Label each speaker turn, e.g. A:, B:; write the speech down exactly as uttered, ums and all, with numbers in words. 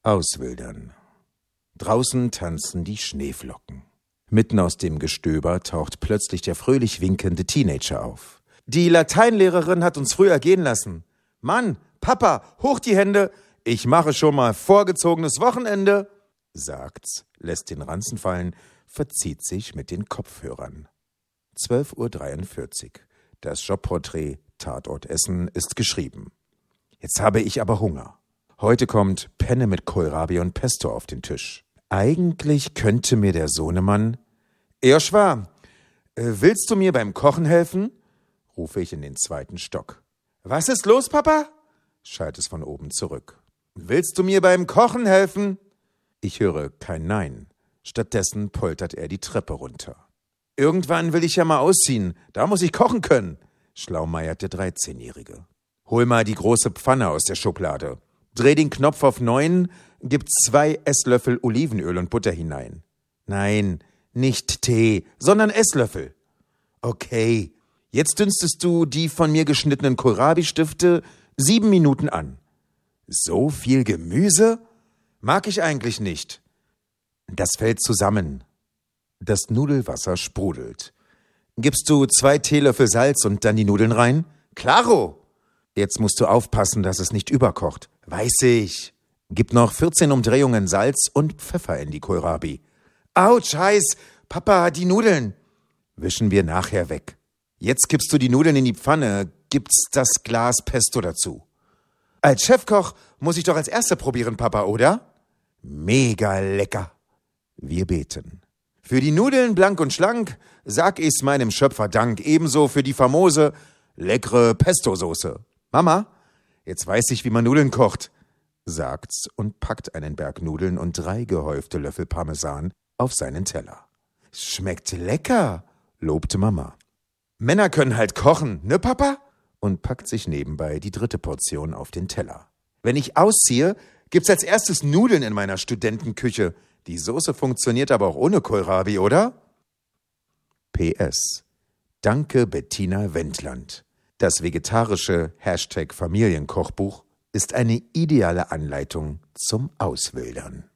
A: Auswildern. Draußen tanzen die Schneeflocken. Mitten aus dem Gestöber taucht plötzlich der fröhlich winkende Teenager auf. »Die Lateinlehrerin hat uns früher gehen lassen. Mann, Papa, hoch die Hände, ich mache schon mal vorgezogenes Wochenende«, sagt's, lässt den Ranzen fallen, verzieht sich mit den Kopfhörern. zwölf Uhr dreiundvierzig. Das Jobporträt Tatort Essen ist geschrieben. Jetzt habe ich aber Hunger. Heute kommt Penne mit Kohlrabi und Pesto auf den Tisch. Eigentlich könnte mir der Sohnemann... »Joschwa, äh, willst du mir beim Kochen helfen?« rufe ich in den zweiten Stock. »Was ist los, Papa?« schallt es von oben zurück. »Willst du mir beim Kochen helfen?« Ich höre kein Nein. Stattdessen poltert er die Treppe runter. »Irgendwann will ich ja mal ausziehen, da muss ich kochen können«, schlaumeiert der dreizehnjährige. »Hol mal die große Pfanne aus der Schublade. Dreh den Knopf auf neun, gib zwei Esslöffel Olivenöl und Butter hinein. Nein, nicht Tee, sondern Esslöffel. Okay, jetzt dünstest du die von mir geschnittenen Kohlrabi-Stifte sieben Minuten an. So viel Gemüse? Mag ich eigentlich nicht. Das fällt zusammen. Das Nudelwasser sprudelt. Gibst du zwei Teelöffel Salz und dann die Nudeln rein? Klaro! Jetzt musst du aufpassen, dass es nicht überkocht. Weiß ich. Gib noch vierzehn Umdrehungen Salz und Pfeffer in die Kohlrabi. Autsch, heiß! Papa, die Nudeln! Wischen wir nachher weg. Jetzt kippst du die Nudeln in die Pfanne, gibst das Glas Pesto dazu. Als Chefkoch muss ich doch als Erster probieren, Papa, oder? Mega lecker! Wir beten. Für die Nudeln blank und schlank sag ich's meinem Schöpfer Dank, ebenso für die famose, leckere Pesto-Soße. Mama, jetzt weiß ich, wie man Nudeln kocht, sagt's und packt einen Berg Nudeln und drei gehäufte Löffel Parmesan auf seinen Teller. Schmeckt lecker, lobte Mama. Männer können halt kochen, ne Papa? Und packt sich nebenbei die dritte Portion auf den Teller. Wenn ich ausziehe, gibt's als erstes Nudeln in meiner Studentenküche. Die Soße funktioniert aber auch ohne Kohlrabi, oder? P S. Danke Bettina Wendland. Das vegetarische Hashtag Familienkochbuch ist eine ideale Anleitung zum Auswildern.